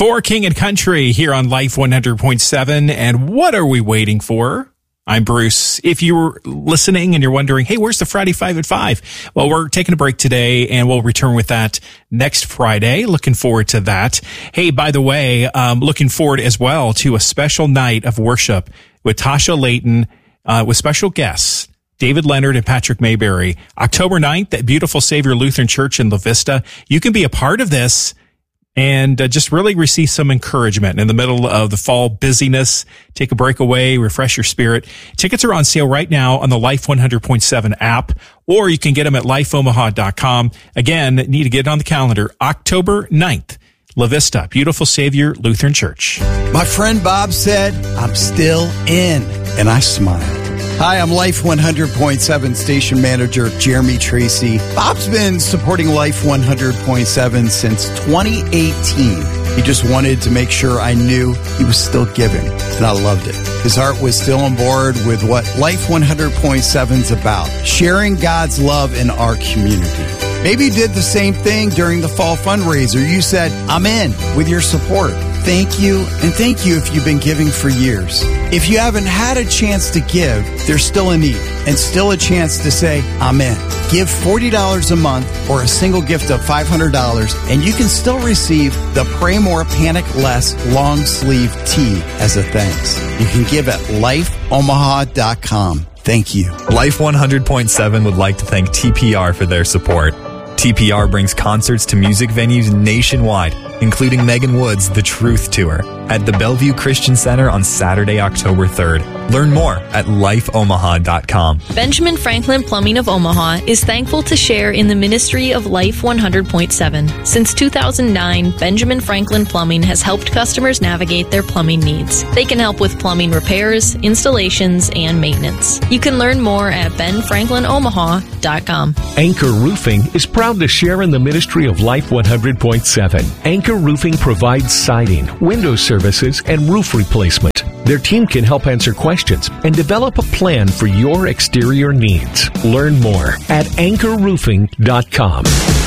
for King and Country here on Life 100.7. And what are we waiting for? I'm Bruce. If you were listening and you're wondering, hey, where's the Friday 5 at 5? Well, we're taking a break today and we'll return with that next Friday. Looking forward to that. Hey, by the way, looking forward as well to a special night of worship with Tasha Layton, with special guests, David Leonard and Patrick Mayberry. October 9th at Beautiful Savior Lutheran Church in La Vista. You can be a part of this and just really receive some encouragement in the middle of the fall busyness. Take a break away, refresh your spirit. Tickets are on sale right now on the Life 100.7 app, or you can get them at lifeomaha.com. Again, need to get it on the calendar. October 9th, La Vista, Beautiful Savior Lutheran Church. My friend Bob said, I'm still in, and I smiled. Hi, I'm Life 100.7 station manager Jeremy Tracy. Bob's been supporting Life 100.7 since 2018. He just wanted to make sure I knew he was still giving, and I loved it. His heart was still on board with what Life 100.7 is about, sharing God's love in our community. Maybe you did the same thing during the fall fundraiser. You said, I'm in with your support. Thank you, and thank you if you've been giving for years. If you haven't had a chance to give, there's still a need and still a chance to say, I'm in. Give $40 a month or a single gift of $500, and you can still receive the Pray More, Panic Less long sleeve tee as a thanks. You can give at lifeomaha.com. Thank you. Life 100.7 would like to thank TPR for their support. TPR brings concerts to music venues nationwide, including Megan Wood's The Truth Tour at the Bellevue Christian Center on Saturday, October 3rd. Learn more at lifeomaha.com. Benjamin Franklin Plumbing of Omaha is thankful to share in the ministry of Life 100.7. Since 2009, Benjamin Franklin Plumbing has helped customers navigate their plumbing needs. They can help with plumbing repairs, installations, and maintenance. You can learn more at benfranklinomaha.com. Anchor Roofing is proud to share in the ministry of Life 100.7. Anchor Roofing provides siding, window services, and roof replacement. Their team can help answer questions and develop a plan for your exterior needs. Learn more at anchorroofing.com.